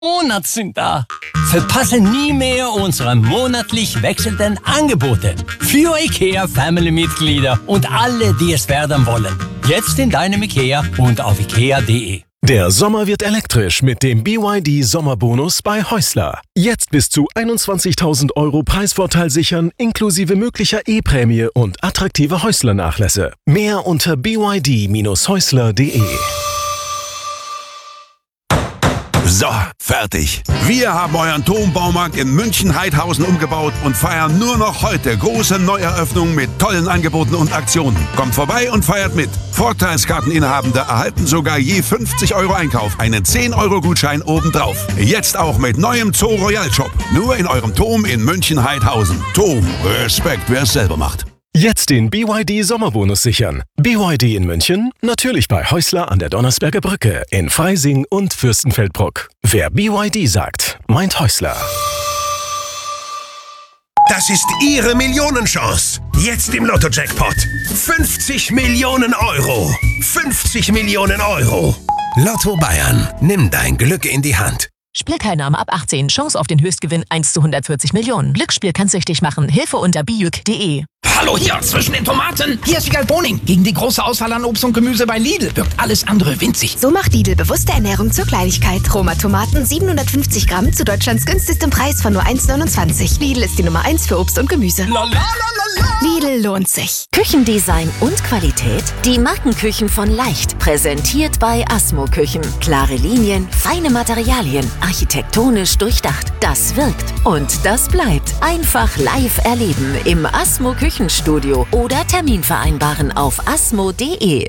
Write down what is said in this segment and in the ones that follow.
Monats sind da. Verpasse nie mehr unsere monatlich wechselnden Angebote. Für IKEA Family-Mitglieder und alle, die es werden wollen. Jetzt in deinem IKEA und auf ikea.de. Der Sommer wird elektrisch mit dem BYD Sommerbonus bei Häusler. Jetzt bis zu 21.000 € Preisvorteil sichern, inklusive möglicher E-Prämie und attraktive Häusler-Nachlässe. Mehr unter byd-häusler.de. So, fertig. Wir haben euren Turmbaumarkt in München-Heidhausen umgebaut und feiern nur noch heute große Neueröffnungen mit tollen Angeboten und Aktionen. Kommt vorbei und feiert mit. Vorteilskarteninhabende erhalten sogar je 50 € Einkauf einen 10-€-Gutschein obendrauf. Jetzt auch mit neuem Zoo Royal Shop. Nur in eurem Turm in München-Heidhausen. Turm, Respekt, wer es selber macht. Jetzt den BYD Sommerbonus sichern. BYD in München, natürlich bei Häusler an der Donnersberger Brücke, in Freising und Fürstenfeldbruck. Wer BYD sagt, meint Häusler. Das ist Ihre Millionenchance. Jetzt im Lotto-Jackpot. 50 Millionen €. 50 Millionen €. Lotto Bayern. Nimm dein Glück in die Hand. Spielteilnahme ab 18. Chance auf den Höchstgewinn 1 zu 140 Millionen. Glücksspiel kann süchtig machen. Hilfe unter bijuk.de. Hallo hier, zwischen den Tomaten. Hier ist Wiegald Boning. Gegen die große Auswahl an Obst und Gemüse bei Lidl wirkt alles andere winzig. So macht Lidl bewusste Ernährung zur Kleinigkeit. Roma Tomaten 750 Gramm zu Deutschlands günstigstem Preis von nur 1,29. Lidl ist die Nummer 1 für Obst und Gemüse. Lidl lohnt sich. Küchendesign und Qualität? Die Markenküchen von Leicht. Präsentiert bei Asmo Küchen. Klare Linien, feine Materialien, architektonisch durchdacht. Das wirkt und das bleibt. Einfach live erleben im Asmo Küchenstudio oder Termin vereinbaren auf asmo.de.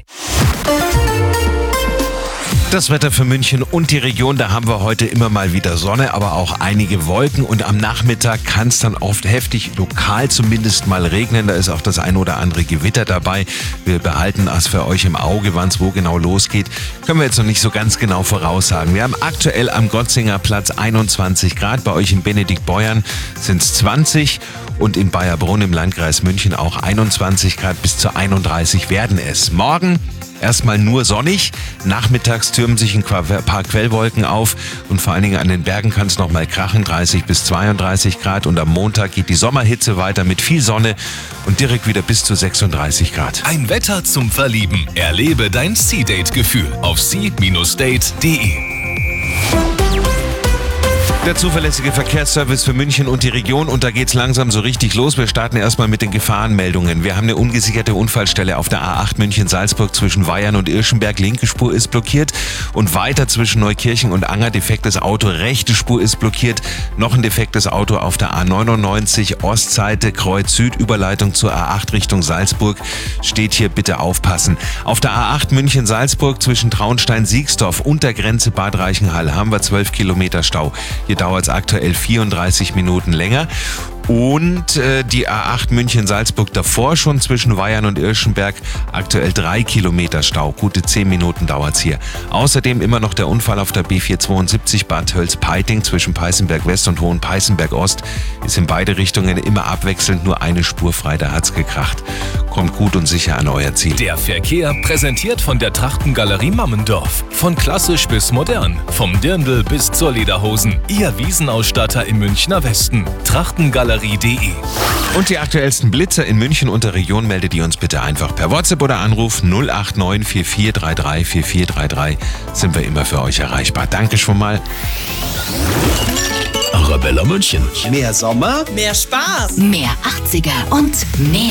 Das Wetter für München und die Region, da haben wir heute immer mal wieder Sonne, aber auch einige Wolken und am Nachmittag kann es dann oft heftig, lokal zumindest mal regnen. Da ist auch das ein oder andere Gewitter dabei. Wir behalten das für euch im Auge, wann es wo genau losgeht. Können wir jetzt noch nicht so ganz genau voraussagen. Wir haben aktuell am Gotzinger Platz 21 Grad, bei euch in Benediktbeuern sind es 20 und in Bayerbrunn im Landkreis München auch 21 Grad, bis zu 31 werden es. Morgen erstmal nur sonnig, nachmittags türmen sich ein paar Quellwolken auf und vor allen Dingen an den Bergen kann es noch mal krachen, 30 bis 32 Grad und am Montag geht die Sommerhitze weiter mit viel Sonne und direkt wieder bis zu 36 Grad. Ein Wetter zum Verlieben. Erlebe dein Sea-Date-Gefühl auf sea-date.de. Der zuverlässige Verkehrsservice für München und die Region und da geht's langsam so richtig los. Wir starten erstmal mit den Gefahrenmeldungen. Wir haben eine ungesicherte Unfallstelle auf der A8 München-Salzburg zwischen Weyern und Irschenberg. Linke Spur ist blockiert und weiter zwischen Neukirchen und Anger. Defektes Auto, rechte Spur ist blockiert. Noch ein defektes Auto auf der A99 Ostseite, Kreuz Süd, Überleitung zur A8 Richtung Salzburg. Steht hier, bitte aufpassen. Auf der A8 München-Salzburg zwischen Traunstein-Siegsdorf und der Grenze Bad Reichenhall haben wir 12 Kilometer Stau. Hier dauert es aktuell 34 Minuten länger. Und die A8 München-Salzburg davor schon zwischen Weyern und Irschenberg. Aktuell 3 Kilometer Stau. Gute 10 Minuten dauert es hier. Außerdem immer noch der Unfall auf der B472 Bad Tölz-Peiting zwischen Peißenberg West und Hohenpeißenberg Ost. Ist in beide Richtungen immer abwechselnd nur eine Spur frei. Da hat's gekracht. Kommt gut und sicher an euer Ziel. Der Verkehr präsentiert von der Trachtengalerie Mammendorf. Von klassisch bis modern. Vom Dirndl bis zur Lederhosen. Ihr Wiesenausstatter im Münchner Westen. Trachtengalerie.de. Und die aktuellsten Blitzer in München und der Region meldet ihr uns bitte einfach per WhatsApp oder Anruf 089 4433 4433. Sind wir immer für euch erreichbar. Danke schon mal. Arabella München. Mehr Sommer, Mehr Spaß. Mehr 80er und mehr